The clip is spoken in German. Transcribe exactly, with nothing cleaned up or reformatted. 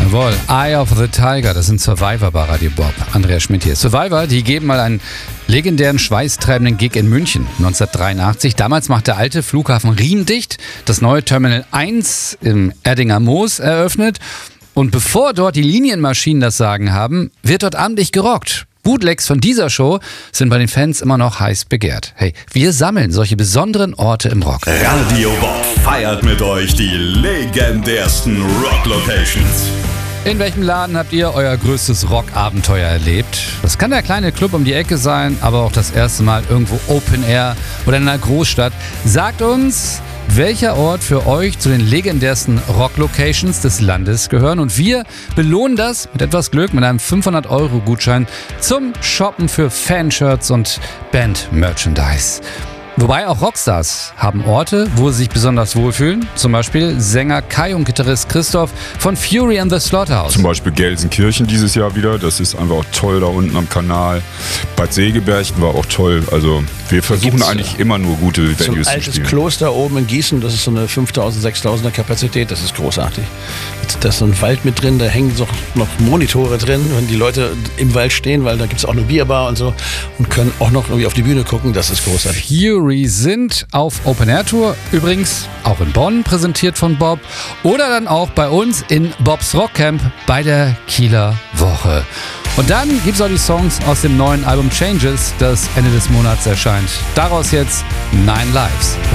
Jawohl, Eye of the Tiger, das sind Survivor bei Radio Bob. Andreas Schmidt hier. Survivor, die geben mal einen legendären, schweißtreibenden Gig in München neunzehnhundertdreiundachtzig. Damals macht der alte Flughafen Riem dicht, das neue Terminal eins im Erdinger Moos eröffnet. Und bevor dort die Linienmaschinen das Sagen haben, wird dort amtlich gerockt. Bootlegs von dieser Show sind bei den Fans immer noch heiß begehrt. Hey, wir sammeln solche besonderen Orte im Rock. Radio Bob feiert mit euch die legendärsten Rock-Locations. In welchem Laden habt ihr euer größtes Rock-Abenteuer erlebt? Das kann der kleine Club um die Ecke sein, aber auch das erste Mal irgendwo Open Air oder in einer Großstadt. Sagt uns, welcher Ort für euch zu den legendärsten Rock-Locations des Landes gehören. Und wir belohnen das mit etwas Glück mit einem fünfhundert Euro Gutschein zum Shoppen für Fanshirts und Band-Merchandise. Wobei auch Rockstars haben Orte, wo sie sich besonders wohlfühlen. Zum Beispiel Sänger Kai und Gitarrist Christoph von Fury and the Slaughterhouse. Zum Beispiel Gelsenkirchen dieses Jahr wieder. Das ist einfach auch toll da unten am Kanal. Bad Segeberg war auch toll. Also wir versuchen eigentlich ja. immer nur gute Venues so ein zu altes spielen. Kloster oben in Gießen, das ist so eine fünftausend, sechstausender Kapazität. Das ist großartig. Da ist so ein Wald mit drin, da hängen so noch Monitore drin, wenn die Leute im Wald stehen, weil da gibt es auch eine Bierbar und so und können auch noch irgendwie auf die Bühne gucken. Das ist großartig. Fury sind auf Open Air Tour, übrigens auch in Bonn, präsentiert von Bob, oder dann auch bei uns in Bobs Rockcamp bei der Kieler Woche. Und dann gibt es auch die Songs aus dem neuen Album Changes, das Ende des Monats erscheint. Daraus jetzt Nine Lives.